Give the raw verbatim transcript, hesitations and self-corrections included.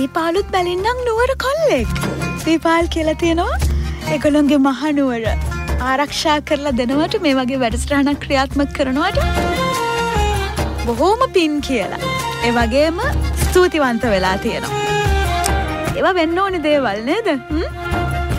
දීපාලුත් බැලින්නම් නුවර කොල්ලෙක්. දීපාල් කියලා තියෙනවා ඒගොල්ලන්ගේ මහනුවර ආරක්ෂා කරලා දෙනවට මේ වගේ වැඩසටහනක් ක්‍රියාත්මක කරනවට බොහෝම පින් කියලා. ඒ වගේම ස්තුතිවන්ත වෙලා තියෙනවා. ඒවා වෙන්න ඕනේ දේවල් නේද? හ්ම්